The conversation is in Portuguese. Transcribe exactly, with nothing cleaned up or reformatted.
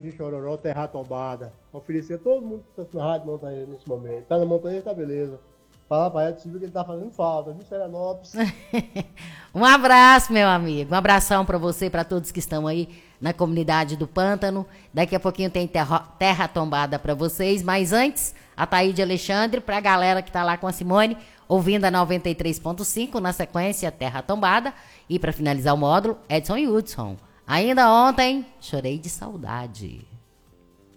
de Chororó, Terra Tombada. Oferecer a todo mundo que está na Rádio Montanha nesse momento. Tá na Montanha, tá beleza. Fala pra ela que ele tá fazendo falta, viu, Serenópolis? Um abraço, meu amigo. Um abração pra você e pra todos que estão aí na comunidade do Pântano. Daqui a pouquinho tem terra, terra tombada pra vocês. Mas antes, a Thaíde Alexandre, pra galera que tá lá com a Simone, ouvindo a noventa e três ponto cinco, na sequência, Terra Tombada. E pra finalizar o módulo, Edson e Hudson. Ainda ontem, chorei de saudade.